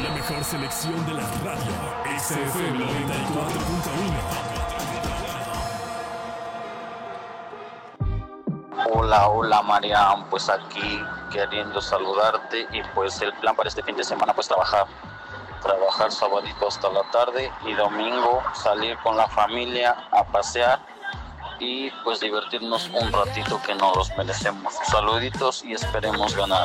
La mejor selección de la radio. XFM 94.1. Hola, hola Marian, pues aquí queriendo saludarte y pues el plan para este fin de semana pues trabajar sabadito hasta la tarde y domingo salir con la familia a pasear y pues divertirnos un ratito que nos los merecemos. Saluditos y esperemos ganar.